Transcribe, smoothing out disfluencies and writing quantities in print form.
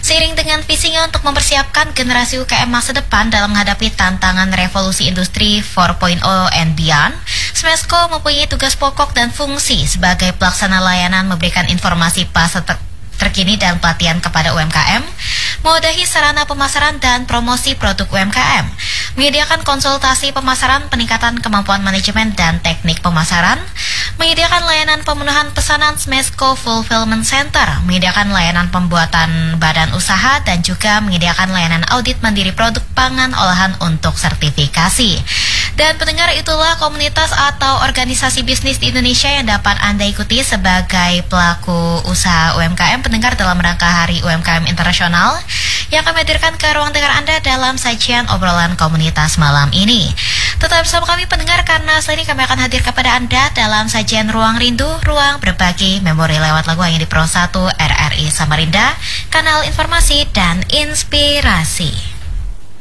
Seiring dengan visinya untuk mempersiapkan generasi UKM masa depan dalam menghadapi tantangan revolusi industri 4.0 and beyond, Smesco mempunyai tugas pokok dan fungsi sebagai pelaksana layanan memberikan informasi pasar terkini dan pelatihan kepada UMKM, mewadahi sarana pemasaran dan promosi produk UMKM, menyediakan konsultasi pemasaran, peningkatan kemampuan manajemen dan teknik pemasaran, menyediakan layanan pemenuhan pesanan Smesco Fulfillment Center, menyediakan layanan pembuatan badan usaha, dan juga menyediakan layanan audit mandiri produk pangan olahan untuk sertifikasi. Dan pendengar, itulah komunitas atau organisasi bisnis di Indonesia yang dapat Anda ikuti sebagai pelaku usaha UMKM pendengar dalam rangka Hari UMKM Internasional yang akan menghadirkan ke ruang dengar Anda dalam sajian obrolan komunitas malam ini. Tetap bersama kami pendengar, karena setelah ini kami akan hadir kepada Anda dalam sajian Ruang Rindu, ruang berbagi memori lewat lagu hanya di Pro 1 RRI Samarinda, kanal informasi dan inspirasi.